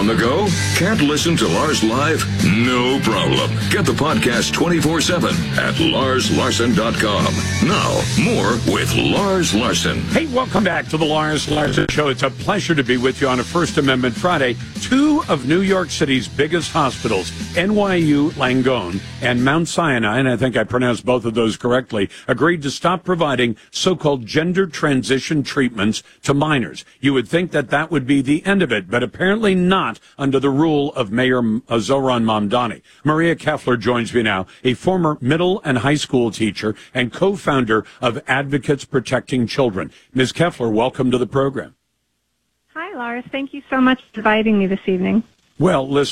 the go? Can't listen to Lars live? No problem. Get the podcast 24/7 at LarsLarson.com. Now, more with Lars Larson. Hey, welcome back to the Lars Larson Show. It's a pleasure to be with you on a First Amendment Friday. Two of New York City's biggest hospitals, NYU Langone and Mount Sinai, and I think I pronounced both of those correctly, agreed to stop providing so-called gender transition treatments to minors. You would think that that would be the end of it, but apparently not under the rule of Mayor Zohran Mamdani. Maria Keffler joins me now, a former middle and high school teacher and co-founder of Advocates Protecting Children. Ms. Keffler, welcome to the program. Hi, Lars. Thank you so much for inviting me this evening. Well, listen.